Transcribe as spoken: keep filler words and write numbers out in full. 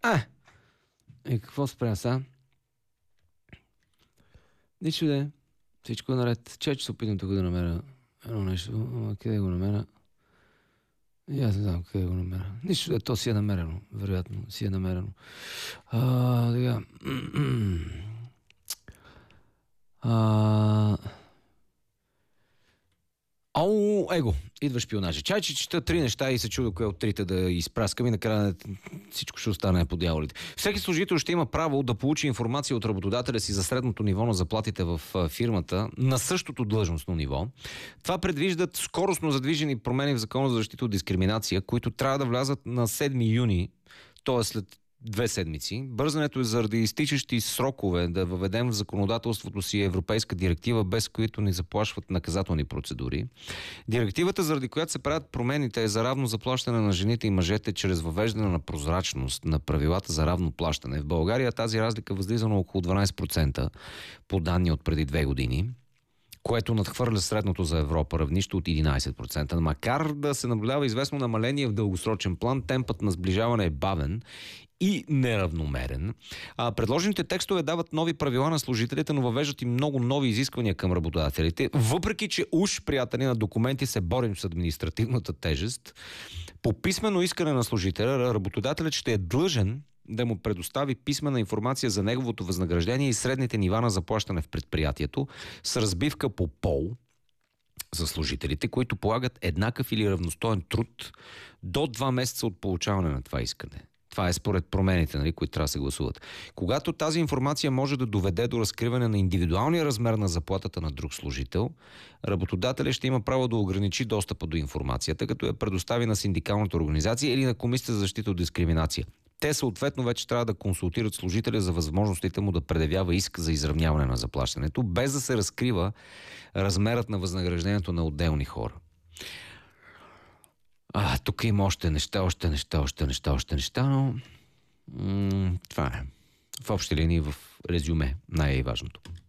А! И какво спря сега? Нищо де. Всичко е наред. Че, че се опитам тук да намеря едно нещо. Ама къде го намеря? И аз не знам къде го намеря. Нищо де. То си е намерено. Вероятно си е намерено. А, така. А... Ау, его, идва шпионажа. Чай, че чета три неща и се чуда кое от трите да изпраскам и накрая всичко ще остане по дяволите. Всеки служител ще има право да получи информация от работодателя си за средното ниво на заплатите в фирмата на същото длъжностно ниво. Това предвиждат скоростно задвижени промени в Закона за защита от дискриминация, които трябва да влязат на седми юни, т.е. след две седмици. Бързането е заради изтичащи срокове да въведем в законодателството си европейска директива, без които ни заплашват наказателни процедури. Директивата, заради която се правят промените, е за равно заплащане на жените и мъжете чрез въвеждане на прозрачност на правилата за равно плащане. В България тази разлика възлиза на около дванайсет процента по данни от преди две години, което надхвърля средното за Европа равнище от единайсет процента. Макар да се наблюдава известно намаление в дългосрочен план, темпът на сближаване е бавен и неравномерен. А, предложените текстове дават нови правила на служителите, но въвеждат и много нови изисквания към работодателите. Въпреки че уж, приятели, на документи се борим с административната тежест, по писмено искане на служителя, работодателят ще е длъжен да му предостави писмена информация за неговото възнаграждение и средните нива на заплащане в предприятието с разбивка по пол за служителите, които полагат еднакъв или равностоен труд до два месеца от получаване на това искане. Това е според промените, нали, които трябва да се гласуват. Когато тази информация може да доведе до разкриване на индивидуалния размер на заплатата на друг служител, работодателят ще има право да ограничи достъпа до информацията, като я предостави на синдикалната организация или на Комисията за защита от дискриминация. Те съответно вече трябва да консултират служителя за възможностите му да предявява иск за изравняване на заплащането, без да се разкрива размерът на възнаграждението на отделни хора. А, тук има още неща, още неща, още неща, още неща, но м- това е. В общи линии, в резюме, най-важното.